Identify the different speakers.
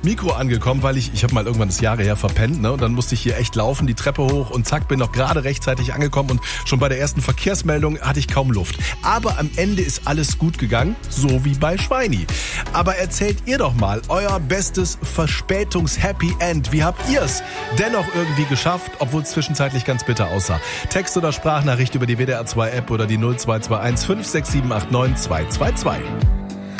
Speaker 1: Mikro angekommen, weil ich habe mal irgendwann das Jahre her verpennt, ne? Und dann musste ich hier echt laufen, die Treppe hoch und zack, bin noch gerade rechtzeitig angekommen und schon bei der ersten Verkehrsmeldung hatte ich kaum Luft. Aber am Ende ist alles gut gegangen, so wie bei Schweini. Aber erzählt ihr doch mal euer bestes Verspätungs-Happy End. Wie habt ihr's dennoch irgendwie geschafft, obwohl es zwischenzeitlich ganz bitter aussah? Text oder Sprachnachricht über die WDR 2 App oder die 0221 56789 222.